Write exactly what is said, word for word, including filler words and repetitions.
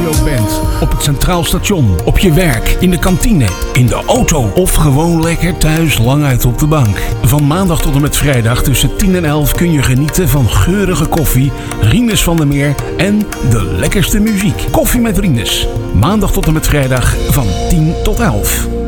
je ook bent. Op het Centraal Station, op je werk, in de kantine, in de auto of gewoon lekker thuis lang uit op de bank. Van maandag tot en met vrijdag tussen tien en elf kun je genieten van geurige koffie, Rinus van der Meer en de lekkerste muziek. Koffie met Rinus. Maandag tot en met vrijdag van tien tot elf.